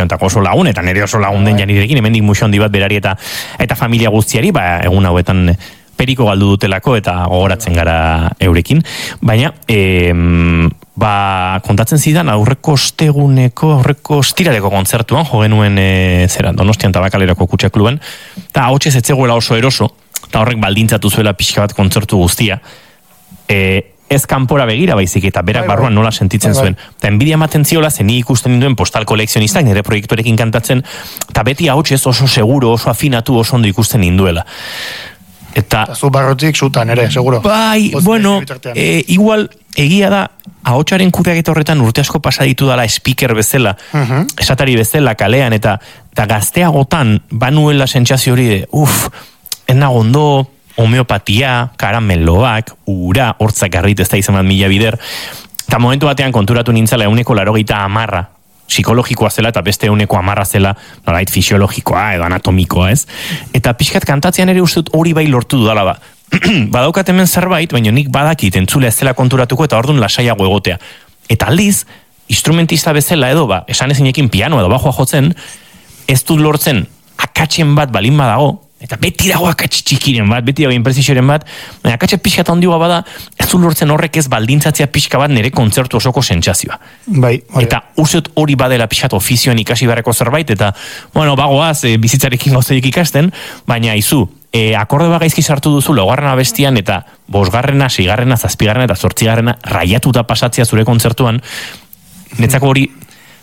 musiontako oso lagun, eta nire oso lagun den janirekin, hemendik musio handi bat berari eta familia guztiari, egun hauetan periko galdu dutelako eta gogoratzen gara eurekin, baina kontatzen zidan aurreko ostiraleko kontzertuan jo genuen Donostian Tabakalerako Kutxakluban, eta ahotsez etzegoela oso eroso, eta horrek baldintzatu zuela pixka bat kontzertu guztia, ez kanpora begira baizik, eta berak barruan nola sentitzen zuen. Eta enbidia ematen ziola, ni ikusten ninduen postal kolekzionistak, nire proiektuarekin kantatzen, eta beti ahotsez oso seguro, oso afinatu, oso ondo ikusten ninduela. Eta zu barrotik zutan ere, seguro. Bai, bueno, igual egia da, ahotsaren kudeaketa horretan urte asko pasa ditu dala speaker bezala, esatari bezala kalean, eta gazteagotan banuela sentsazio hori de, ez nago ondo, homeopatia, karameloak, ura, hortzak garrit ez da izan bat mila bider, eta momentu batean konturatu nintzala 180 psikologikoa zela eta beste 110 zela, nolait fisiologikoa edo anatomikoa, ez? Eta pixkat kantatzean ere uste dut hori bai lortu dudala ba. Badaukat hemen zerbait, baina nik badakit entzule ez zela konturatuko eta orduan lasaiago egotea. Eta aldiz, instrumentista bezala edo esan ezinekin piano edo bajoa jotzen, ez dut lortzen akatsen bat balin badago, eta beti dago akatsi txikiren bat, beti dago impresisioren bat, baina akatxe pixka ondioa bada, ez du lortzen horrek ez baldintzatzea pixka bat nire kontzertu osoko sentsazioa. Bai, eta usteot hori badela pixkat ofizioan ikasi beharreko zerbait, eta, bagoaz, bizitzarekin gauzeik ikasten, baina izu, akorde bat gaizki sartu duzu, laugarrena bestian, eta 5garrena, 6garrena, 7garrena eta 8garrena raiatuta pasatzea zure kontzertuan, netzako hori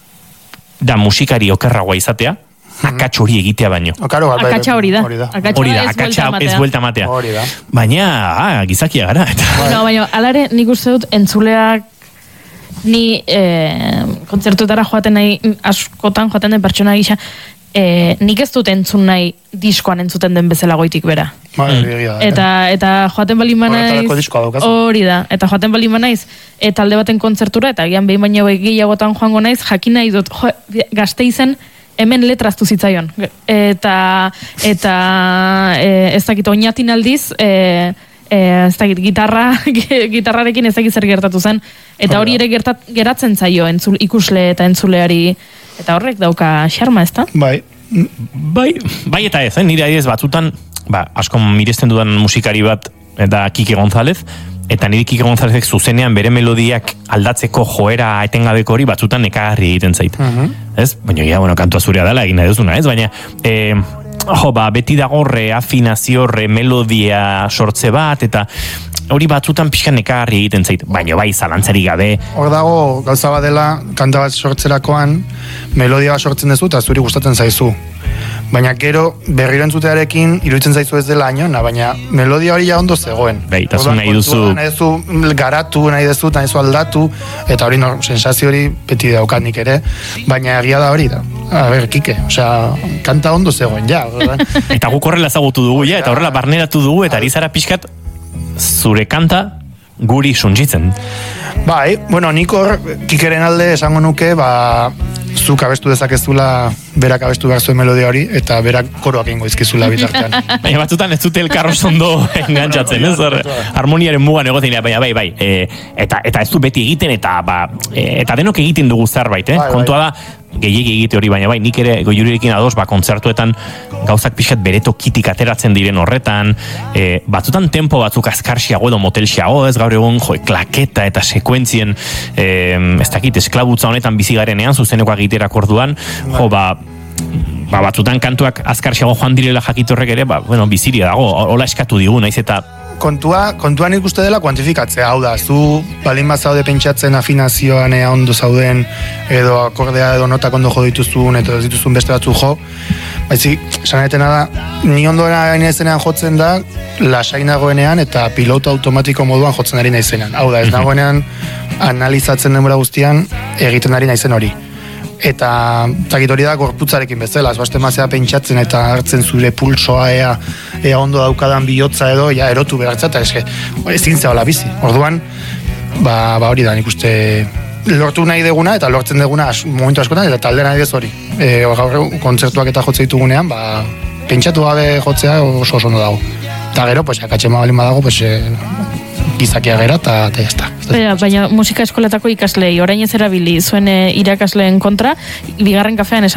da musikari okerragoa izatea, akats hori egitea baino. Akatsa hori da. Hori da, akatsa ez buelta matea. Baina, gizakia gara. Baina, alare nik uste dut entzuleak ni kontzertuetara joaten nahi, askotan joaten den pertsona gisa, nik ez dut entzun nahi diskoan entzuten den bezala goitik bera. Eta joaten balin manaiz, hori da, eta joaten balin manaiz, eta alde baten kontzertura, eta gian behin baino gehiagotan joango naiz, jakin nahi dut, Gasteizen, hemen letraztu zitzaion. Eta ez dakit, oinatin aldiz, ez dakit, gitarrarekin ez dakit zer gertatu zen. Eta hori ere geratzen zaio ikusle eta entzuleari. Eta horrek dauka xarma, ez da? Bai eta ez, nire adidez batzutan, asko miresten dudan musikari bat, eta Kike González, eta nire Kike Gonzálezek zuzenean bere melodiak aldatzeko joera etengabeko hori batzutan nekagarri egiten zait. Ez? Baina, kantua zurea dela egin nahi duzuna, ez? Baina, beti dago reafinazio, remelodia sortze bat, eta hori batzutan pixka nekagarri egiten zait. Baina, zalantzari gabe. Hor dago, gauza bat dela, kanta bat sortzerakoan, melodia bat sortzen duzu, eta zuri gustatzen zaizu. Baina gero berriro entzutearekin iruditzen zaizu ez dela ainona, baina melodia hori ja ondo zegoen. Eta zu nahi duzu garatu, nahi duzu aldatu, eta hori sensazio hori beti daukat nik ere, baina egia da hori da. Kike, kanta ondo zegoen, ja. Eta guk horrela ezagutu dugu, ja, eta horrela barneratu dugu, eta ari zara pixkat zure kanta guri suntsitzen. Bai, nik hor Kikeren alde esango nuke, zuk abestu dezakezula berak abestu behar zuen melodia hori, eta berak koroak ingo izkizula bitartean. Baina batzutan ez dute elkarro zondo engantzatzen, ez? Harmoniaren mugan egoten, baina bai. Eta ez du beti egiten, eta denok egiten dugu zerbait, kontua da, gehiegi egite hori, baina nik ere Goiurirekin ados, kontzertuetan gauzak pixkat bere tokitik ateratzen diren horretan, batzutan tempo batzuk azkarxiago edo motelxiago, ez gaur egun klaketa eta sekuentzien ez dakit, esklabutza honetan bizigarenean, zuzeneko agiterak orduan, batzutan kantuak azkarxiago joan direla jakitorrek ere, biziria dago, hola eskatu digu, naiz eta kontuan ikuste dela kuantifikatzea, hau da, zu balin bat zaude pentsatzen afinazioan ondo zauden, edo akordea edo notak ondo jo dituzun, eta ez dituzun beste batzu jo, baizik, sanetena da, ni ondoena naizenean jotzen da, lasainagoenean eta piloto automatiko moduan jotzen ari naizenean. Hau da, ez nagoenean analizatzen denbora guztian egiten ari naizen hori. Eta zakit hori da gorputzarekin bezala, baste mazea pentsatzen eta hartzen zure pulsoa ea ondo daukadan bihotza edo, erotu behartza, eta ez zintzea hola bizi. Orduan, hori da, nik uste lortu nahi deguna, eta lortzen deguna momentu askotan, eta talde nahi dez hori. Kontzertuak eta jotze ditugunean, pentsatu gabe jotzea oso ondo dago. Eta gero, akatxe mabalin badago, gizakia gera, eta jazta. Baina musika eskoletako ikaslei, orain ez erabili zuen irakasleen kontra, bigarren kafean esan